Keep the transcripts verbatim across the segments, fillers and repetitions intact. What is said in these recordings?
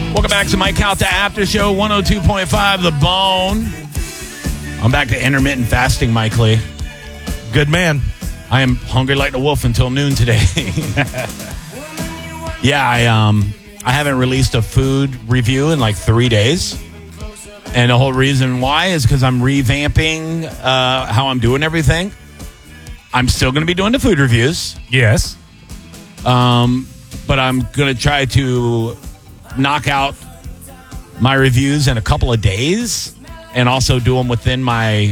Welcome back to Mike Calta After Show, one oh two point five The Bone. I'm back to intermittent fasting, Mike Lee. Good man. I am hungry like the wolf until noon today. yeah, I um I haven't released a food review in like three days. And the whole reason why is because I'm revamping uh, how I'm doing everything. I'm still going to be doing the food reviews. Yes. Um, but I'm going to try to knock out my reviews in a couple of days and also do them within my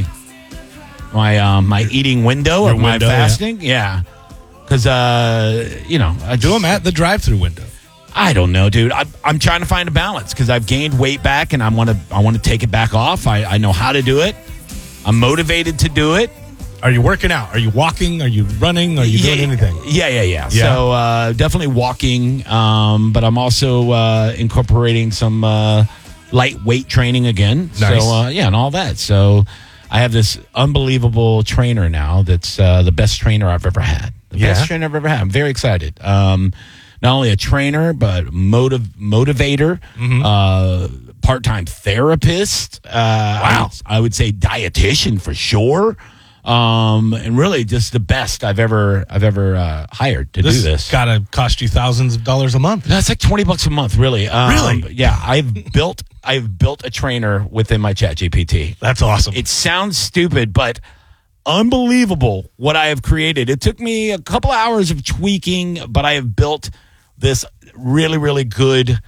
my um, my eating window Your of my window, fasting. Yeah. Because, uh, you know. I Do just, them at the drive-through window. I don't know, dude. I, I'm trying to find a balance because I've gained weight back and I want to I want to take it back off. I, I know how to do it. I'm motivated to do it. Are you working out? Are you walking? Are you running? Are you yeah, doing anything? Yeah, yeah, yeah. Yeah. So uh, definitely walking, um, but I'm also uh, incorporating some uh, light weight training again. Nice. So uh, yeah, and all that. So I have this unbelievable trainer now that's uh, the best trainer I've ever had. The Yeah. best trainer I've ever had. I'm very excited. Um, not only a trainer, but motiv- motivator, Mm-hmm. uh, part-time therapist. Uh, Wow. I would, I would say dietitian for sure. Um, and really just the best I've ever I've ever uh, hired to This do this. gotta cost you thousands of dollars a month. That's like twenty bucks a month, really. Um, Really? Yeah, I've built I've built a trainer within my Chat G P T. That's awesome. It sounds stupid, but unbelievable what I have created. It took me a couple hours of tweaking, but I have built this really, really good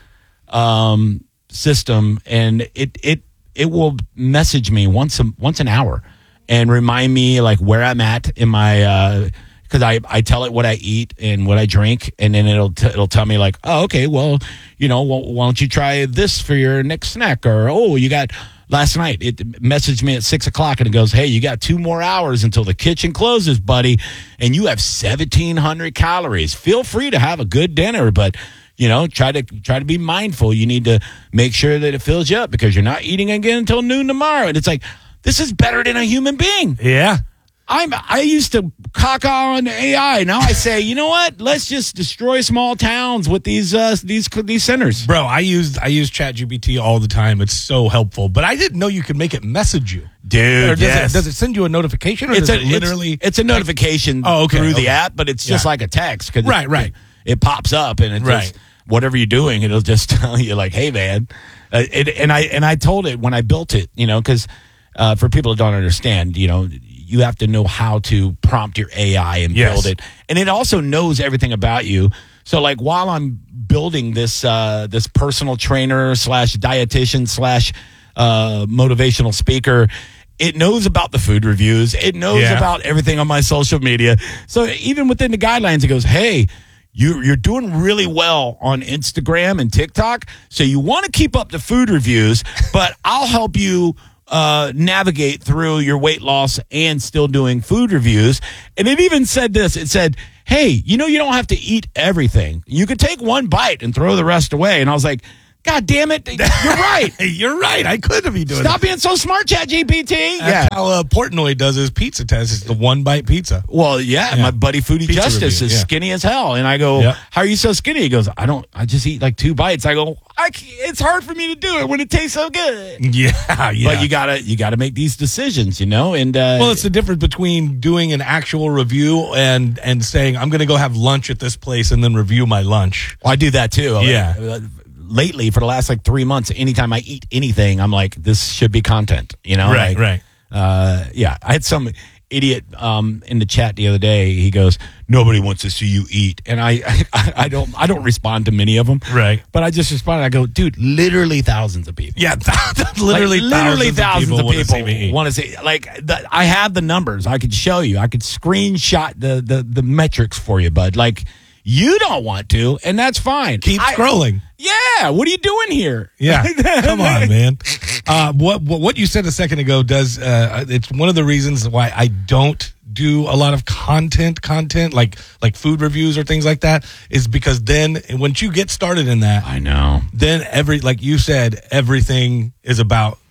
um, system, and it it it will message me once a, once an hour and remind me like where I'm at in my because I, I tell it what I eat and what I drink, and then it'll t- it'll tell me like, oh, okay, well, you know, well, why don't you try this for your next snack? Or, oh, you got last night it messaged me at six o'clock and it goes, hey, you got two more hours until the kitchen closes, buddy, and you have seventeen hundred calories. Feel free to have a good dinner, but you know, try to try to be mindful. You need to make sure that it fills you up because you're not eating again until noon tomorrow. And it's like, this is better than a human being. yeah. I'm, I used to cock on A I. Now I say, you know what? Let's just destroy small towns with these uh, these these centers. Bro, I use I use ChatGPT all the time. It's so helpful. But I didn't know you could make it message you. Dude, Or does, yes. it, does it send you a notification or It's does a, it literally it's, it's a notification Oh, okay, through okay. the app, but it's just Yeah. like a text. Cause Right, it, right. It, it pops up and it Right. just, whatever you're doing, it'll just tell you like, hey, man. Uh, it, and I and I told it when I built it, you know, because uh, for people that don't understand, you know, you have to know how to prompt your A I and Yes. build it. And it also knows everything about you. So like while I'm building this uh, this personal trainer slash dietitian slash uh, motivational speaker, it knows about the food reviews. It knows Yeah. about everything on my social media. So even within the guidelines, it goes, hey, you, you're doing really well on Instagram and TikTok. So you want to keep up the food reviews, but I'll help you uh, navigate through your weight loss and still doing food reviews. And it even said this. It said, hey, you know, you don't have to eat everything. You could take one bite and throw the rest away. And I was like, God damn it. You're right. Hey, you're right. I could be doing Stop that. being so smart, ChatGPT. That's Yeah. how uh, Portnoy does his pizza test. It's the one bite pizza. Well, yeah, Yeah. my buddy Foodie Pizza Justice review, is yeah. skinny as hell. And I go, Yep. how are you so skinny? He goes, I don't, I just eat like two bites. I go, I can't, it's hard for me to do it when it tastes so good. Yeah, yeah. But you gotta, you gotta make these decisions, you know? And, uh, Well, it's the difference between doing an actual review and and saying I'm going to go have lunch at this place and then review my lunch. I do that too. Yeah. Uh, lately, for the last like three months, anytime I eat anything, I'm like, this should be content, you know? Right, Like, right. Uh, yeah, I had some idiot um, in the chat the other day. He goes, "Nobody wants to see you eat," and I, I, I don't, I don't respond to many of them. Right. But I just responded. I go, "Dude, literally thousands of people. Yeah, literally, Like, literally thousands, thousands of wanna see me people eat. want to see. Like, the, I have the numbers. I could show you. I could screenshot the the the metrics for you, bud. Like, you don't want to, and that's fine. Keep I- scrolling. Yeah, what are you doing here? Yeah, come on, man. Uh, what, what what you said a second ago does. Uh, it's one of the reasons why I don't do a lot of content, content like like food reviews or things like that, is because then once you get started in that, I know. then every like you said, everything is about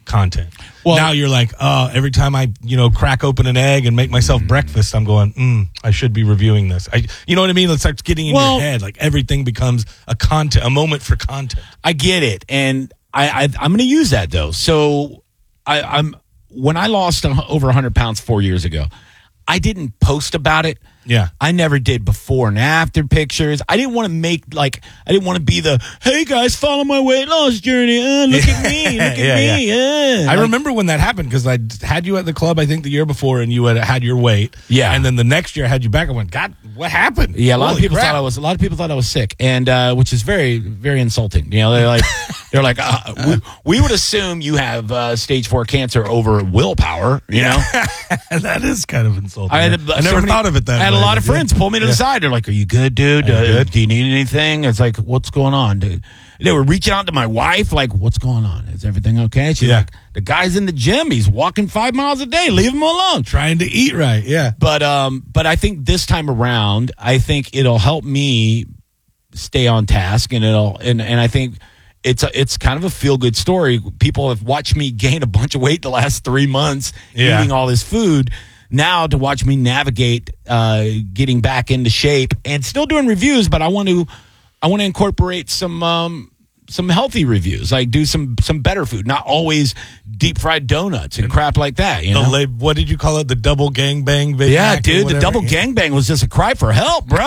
content. Well- now you're like, oh, every time I, you know, crack open an egg and make myself breakfast, I'm going, mm, I should be reviewing this. I, you know what I mean? It starts getting in Well- your head. Like everything becomes a content, a moment for content. I get it, and I, I I'm going to use that though. So I, I'm when I lost over one hundred pounds four years ago, I didn't post about it. Yeah. I never did before and after pictures. I didn't want to make like I didn't want to be the hey guys, follow my weight loss journey. Uh, look at me, look at Yeah, me. Uh. I Like, remember when that happened because I had you at the club, I think the year before, and you had had your weight. Yeah. And then the next year I had you back. I went, God, what happened? Yeah, a lot Holy of people crap. thought I was. A lot of people thought I was sick, and uh, which is very, very insulting. You know, they're like, they're like, uh, we, we would assume you have uh, stage four cancer over willpower. You know, that is kind of insulting. I, I, had, never so many- thought of it that I had way, a lot of but yeah. friends pull me to the side. They're like, "Are you good, dude? I'm Uh, good. Do you need anything?" It's like, "What's going on, dude?" They were reaching out to my wife, like, "What's going on? Is everything okay?" She's Yeah. like, "The guy's in the gym. He's walking five miles a day. Leave him alone." Trying to eat right. Yeah. But um, but I think this time around, I think it'll help me stay on task, and it'll and and I think it's a, it's kind of a feel good story. People have watched me gain a bunch of weight the last three months Yeah. eating all this food. Now to watch me navigate, uh, getting back into shape and still doing reviews, but I want to I want to incorporate some. Um, some healthy reviews, like do some some better food, not always deep fried donuts and crap like that. You The know? la- what did you call it? The double gangbang Big Yeah, Mac or dude, the whatever? double Yeah. gangbang was just a cry for help, bro.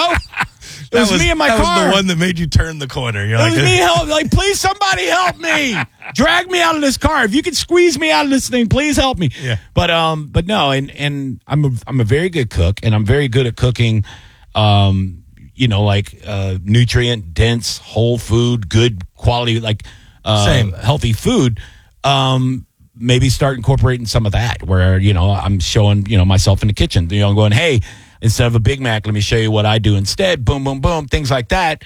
It was, me in my that car. was the one that made you turn the corner. You're It like, was me help. Like, please, somebody help me. Drag me out of this car. If you could squeeze me out of this thing, please help me. Yeah. But um, but no, and and I'm a, I'm a very good cook, and I'm very good at cooking. Um, you know, like uh, nutrient dense, whole food, good quality, like uh, Same. healthy food. Um, maybe start incorporating some of that, where you know I'm showing you know myself in the kitchen. You know, I'm going, hey, instead of a Big Mac, let me show you what I do instead. Boom, boom, boom, things like that.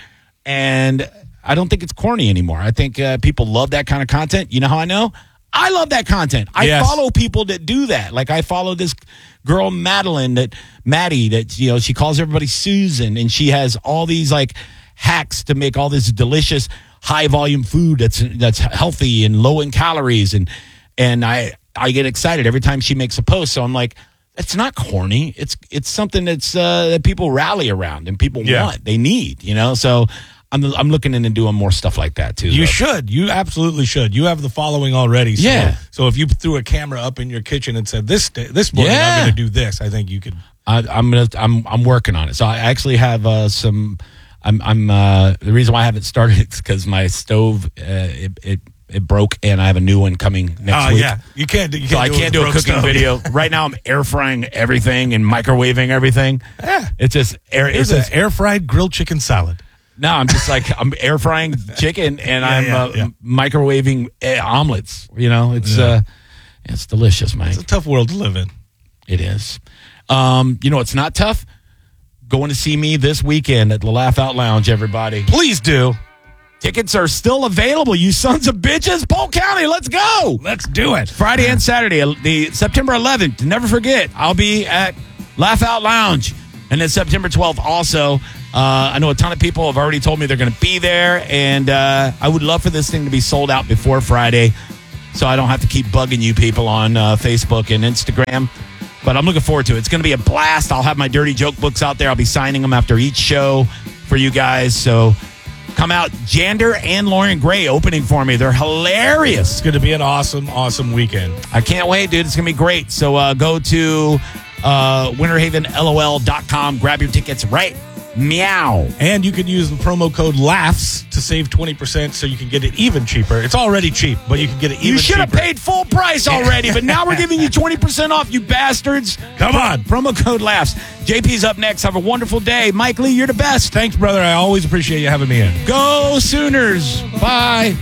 And I don't think it's corny anymore. I think uh, people love that kind of content. You know how I know? I love that content. I Yes. follow people that do that. Like I follow this girl, Madeline, that Maddie, that, you know, she calls everybody Susan, and she has all these like hacks to make all this delicious high volume food that's that's healthy and low in calories. And and I I get excited every time she makes a post. So I'm like, it's not corny. It's it's something that's uh, that people rally around and people Yeah. want, they need, you know. So I'm I'm looking into doing more stuff like that too. You though. should. You absolutely should. You have the following already. So, Yeah. So if you threw a camera up in your kitchen and said, "This day, this morning Yeah. I'm going to do this," I think you could. I, I'm gonna I'm I'm working on it. So I actually have uh, some. I'm I'm uh, the reason why I haven't started is because my stove uh, it, it it broke, and I have a new one coming next Oh week. yeah, you can't. do- You So can't I do it can't with do a broke cooking stove. video right now. I'm air frying everything and microwaving everything. Yeah. It's just air. It's It's just, an air fried grilled chicken salad. no, I'm just like I'm air frying chicken and Yeah, I'm yeah, uh, yeah. microwaving uh, omelets. You know, it's Yeah. uh, it's delicious, Mike. It's a tough world to live in. It is. Um, you know, it's not tough. Going to see me this weekend at the Laugh Out Lounge, everybody. Please do. Tickets are still available, you sons of bitches. Polk County, let's go. Let's do it. Friday and Saturday, the September eleventh. Never forget, I'll be at Laugh Out Lounge. And then September twelfth also. Uh, I know a ton of people have already told me they're going to be there. And uh, I would love for this thing to be sold out before Friday, so I don't have to keep bugging you people on uh, Facebook and Instagram. But I'm looking forward to it. It's going to be a blast. I'll have my dirty joke books out there. I'll be signing them after each show for you guys. So come out. Jander and Lauren Gray opening for me. They're hilarious. It's going to be an awesome, awesome weekend. I can't wait, dude. It's going to be great. So uh, go to uh, winter haven L O L dot com. Grab your tickets right meow. And you can use the promo code LAUGHS to save twenty percent so you can get it even cheaper. It's already cheap, but you can get it even You should have cheaper. paid full price already, but now we're giving you twenty percent off, you bastards. Come on. Promo code laughs. J P's up next. Have a wonderful day. Mike Lee, you're the best. Thanks, brother. I always appreciate you having me in. Go Sooners. Bye.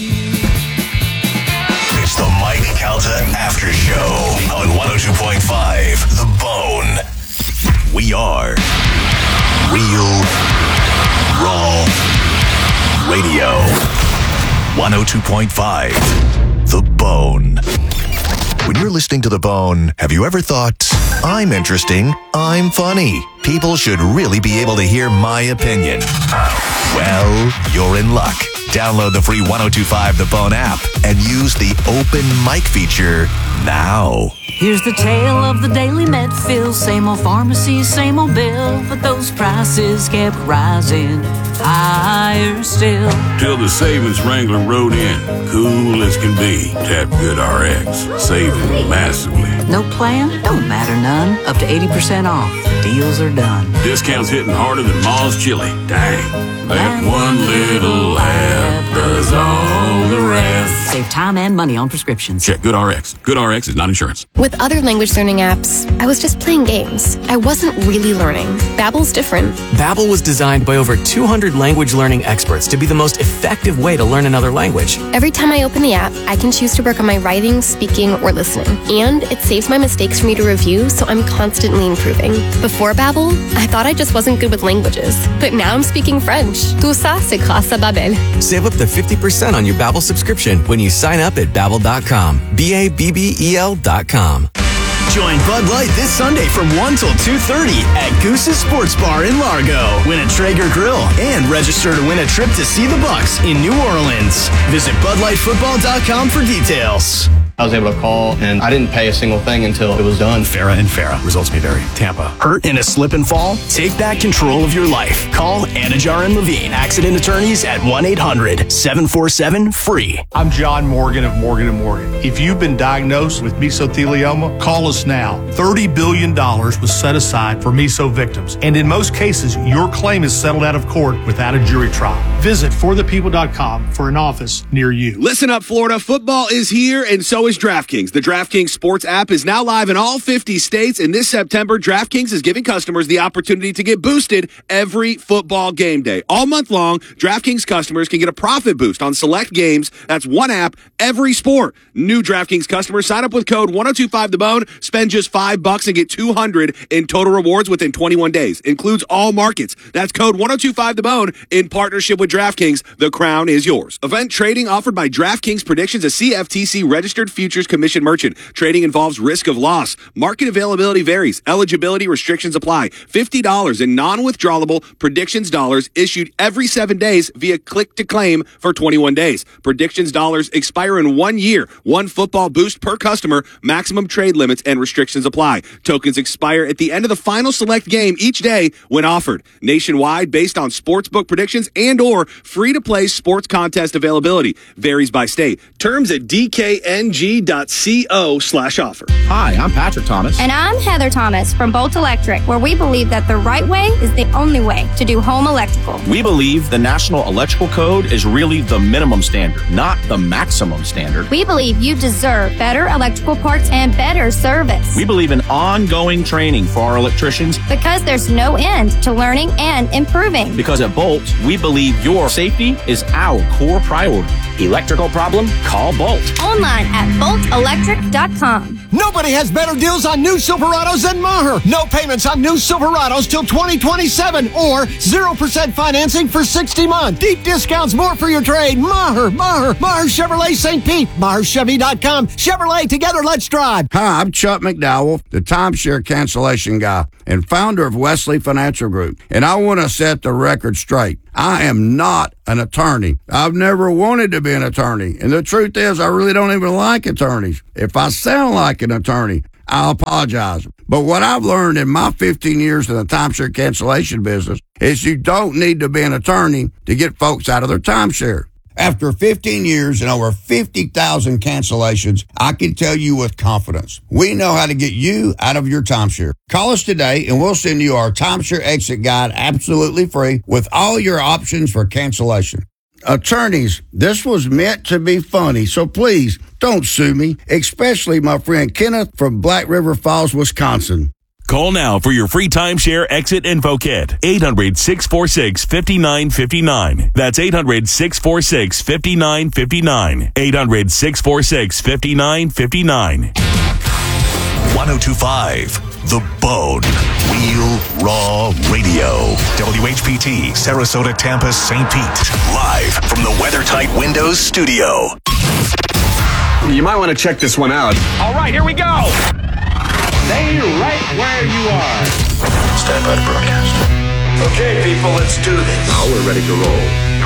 It's the Mike Calta After Show on one oh two point five The Bone. We are Real Raw Radio. one oh two point five The Bone. When you're listening to The Bone, have you ever thought... I'm interesting. I'm funny. People should really be able to hear my opinion. Well, you're in luck. Download the free one oh two five The Bone app and use the open mic feature now. Here's the tale of the Daily Medfield. Same old pharmacy, same old bill, but those prices kept rising higher still. Till the savings wrangler rode in, cool as can be. Tap Good R X, saving massively. No plan? Don't matter none. Up to eighty percent off. Deals are done. Discounts hitting harder than Ma's chili. Dang, that one little app does all the rest. Save time and money on prescriptions. Check Good R X. Good R X is not insurance. With other language learning apps, I was just playing games. I wasn't really learning. Babbel's different. Babbel was designed by over two hundred language learning experts to be the most effective way to learn another language. Every time I open the app, I can choose to work on my writing, speaking, or listening. And it saves my mistakes for me to review, so I'm constantly improving. Before Babbel, I thought I just wasn't good with languages. But now I'm speaking French. Tout ça, c'est grâce à Babbel. Save up to fifty percent on your Babbel subscription when you sign up at babbel dot com. B A B B E L dot com. Join Bud Light this Sunday from one till two thirty at Goose's Sports Bar in Largo. Win a Traeger grill and register to win a trip to see the Bucks in New Orleans. Visit bud light football dot com for details. I was able to call, and I didn't pay a single thing until it was done. Farah and Farah. Results may vary. Tampa. Hurt in a slip and fall? Take back control of your life. Call Anajar and Levine, accident attorneys at one eight hundred seven four seven free. I'm John Morgan of Morgan and Morgan. If you've been diagnosed with mesothelioma, call us now. thirty billion dollars was set aside for meso victims, and in most cases, your claim is settled out of court without a jury trial. Visit for the people dot com for an office near you. Listen up, Florida. Football is here, and so is DraftKings. The DraftKings Sports app is now live in all fifty states, and this September, DraftKings is giving customers the opportunity to get boosted every football game day. All month long, DraftKings customers can get a profit boost on select games. That's one app, every sport. New DraftKings customers sign up with code one oh two five the bone, spend just five bucks and get two hundred in total rewards within twenty-one days. Includes all markets. That's code one oh two five the bone in partnership with DraftKings. The crown is yours. Event trading offered by DraftKings Predictions, a C F T C registered futures commission merchant. Trading involves risk of loss. Market availability varies. Eligibility restrictions apply. fifty dollars in non-withdrawable predictions dollars issued every seven days via click to claim for twenty-one days. Predictions dollars expire in one year. One football boost per customer. Maximum trade limits and restrictions apply. Tokens expire at the end of the final select game each day when offered. Nationwide based on sportsbook predictions and or free-to-play sports contest availability. Varies by state. Terms at d k n g dot co slash offer. Hi, I'm Patrick Thomas. And I'm Heather Thomas from Bolt Electric, where we believe that the right way is the only way to do home electrical. We believe the National Electrical Code is really the minimum standard, not the maximum standard. We believe you deserve better electrical parts and better service. We believe in ongoing training for our electricians. Because there's no end to learning and improving. Because at Bolt, we believe your safety is our core priority. Electrical problem? Call Bolt. Online at bolt electric dot com. Nobody has better deals on new Silverados than Maher. No payments on new Silverados till twenty twenty-seven or zero percent financing for sixty months. Deep discounts, more for your trade. Maher, Maher, Maher Chevrolet Saint Pete. Maher Chevy dot com. Chevrolet, together, let's drive. Hi, I'm Chuck McDowell, the timeshare cancellation guy and founder of Wesley Financial Group. And I want to set the record straight. I am not an attorney. I've never wanted to be an attorney. And the truth is, I really don't even like attorneys. If I sound like an attorney, I apologize. But what I've learned in my fifteen years in the timeshare cancellation business is you don't need to be an attorney to get folks out of their timeshare. After fifteen years and over fifty thousand cancellations, I can tell you with confidence, we know how to get you out of your timeshare. Call us today and we'll send you our timeshare exit guide absolutely free with all your options for cancellation. Attorneys, this was meant to be funny, so please don't sue me, especially my friend Kenneth from Black River Falls, Wisconsin. Call now for your free timeshare exit info kit. eight hundred, six four six, five nine five nine. That's eight hundred, six four six, five nine five nine. eight hundred, six four six, five nine five nine. one oh two point five The Bone. Real Raw Radio. W H P T, Sarasota, Tampa, Saint Pete. Live from the WeatherTight Windows studio. You might want to check this one out. All right, here we go. Stay right where you are. Stand by to broadcast. Okay, people, let's do this. Now we're ready to roll.